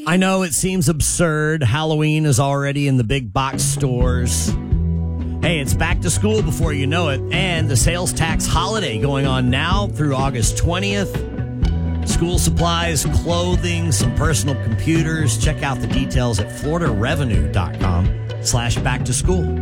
I know it seems absurd. Halloween is already in the big box stores. Hey, it's back to school before you know it, and the sales tax holiday going on now through August 20th. School supplies, clothing, some personal computers. Check out the details at floridarevenue.com/back to school.